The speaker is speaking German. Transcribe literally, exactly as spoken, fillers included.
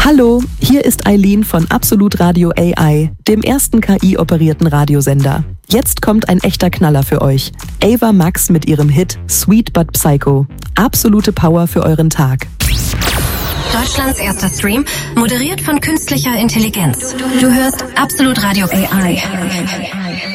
Hallo, hier ist Eileen von Absolut Radio A I, dem ersten K I-operierten Radiosender. Jetzt kommt ein echter Knaller für euch. Ava Max mit ihrem Hit Sweet But Psycho. Absolute Power für euren Tag. Deutschlands erster Stream, moderiert von künstlicher Intelligenz. Du hörst Absolut Radio A I.